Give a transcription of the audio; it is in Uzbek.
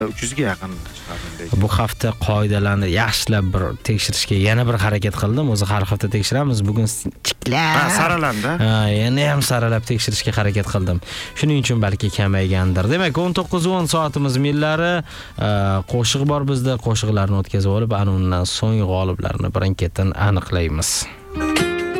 300 ga yaqin chiqardim. Bu hafta qoidalarni yaxshilab bir tekshirishga yana bir harakat qildim. O'zi har hafta tekshiramiz. Bugun tiklab saralanda. Yana ham saralab tekshirishga harakat qildim. Shuning uchun balki kamaygandir. Demak, 19:10 soatimiz millari qo'shiq bor bizda. Qo'shiqlarni o'tkazib olib, ana undan so'ng g'oliblarni birin-ketin aniqlaymiz.